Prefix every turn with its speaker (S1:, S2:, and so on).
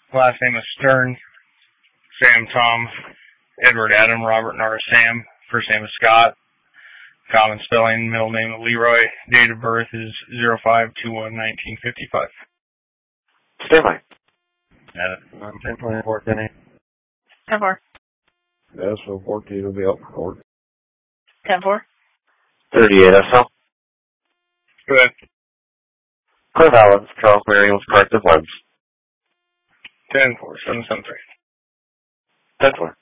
S1: Last name is Stern. Sam Tom. Edward Adam. Robert Nora Sam. First name is Scott. Common spelling. Middle name is Leroy. Date of birth is 05/21/1955.
S2: Stand by.
S1: Got it.
S3: 10-24, 10-8.
S4: 10-4.
S3: Yes, so 14 will be up for court.
S4: 10-4.
S2: 38 SL.
S1: Go ahead.
S2: Cliff Allen, Charles Marion with corrective lens.
S1: 10-4, 773.
S2: 10-4.